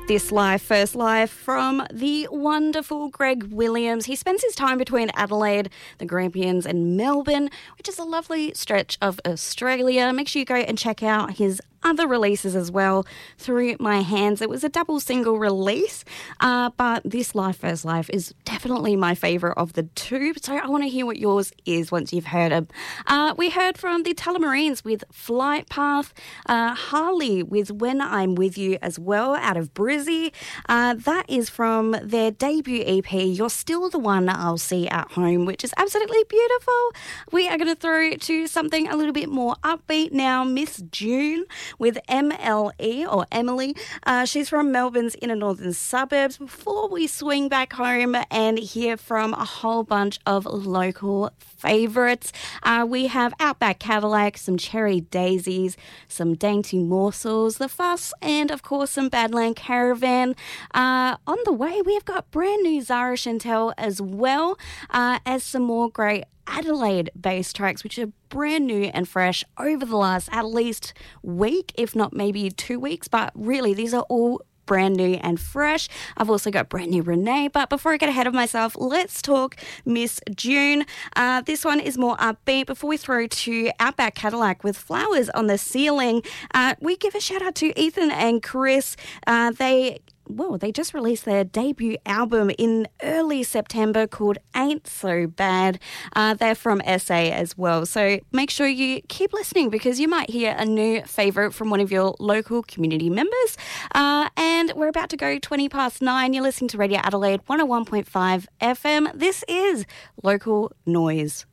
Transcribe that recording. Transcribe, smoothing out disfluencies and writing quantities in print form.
This Life, First Life from the wonderful Greg Williams. He spends his time between Adelaide, the Grampians and Melbourne, which is a lovely stretch of Australia. Make sure you go and check out his other releases as well, Through My Hands. It was a double single release, but This Life, First Life is definitely my favourite of the two. So I want to hear what yours is once you've heard them. We heard from the Tullamarines with Flight Path, Harley with When I'm With You as well, out of Brizzy. That is from their debut EP, You're Still the One I'll See at Home, which is absolutely beautiful. We are going to throw to something a little bit more upbeat now, Miss June with MLE or Emily. She's from Melbourne's inner northern suburbs. Before we swing back home and hear from a whole bunch of local favourites, we have Outback Cadillac, some Cherry Daisies, some Dainty Morsels, The Fuss, and of course some Badland Caravan. On the way, we have got brand new Zara Chantel as well as some more great Adelaide-based tracks, which are brand new and fresh over the last at least week, if not maybe 2 weeks. But really, these are all brand new and fresh. I've also got brand new Renee. But before I get ahead of myself, let's talk Miss June. This one is more upbeat. Before we throw to Outback Cadillac with Flowers on the Ceiling, we give a shout out to Ethan and Chris. They just released their debut album in early September called Ain't So Bad. They're from SA as well. So make sure you keep listening because you might hear a new favourite from one of your local community members. And we're about to go 9:20. You're listening to Radio Adelaide 101.5 FM. This is Local Noise.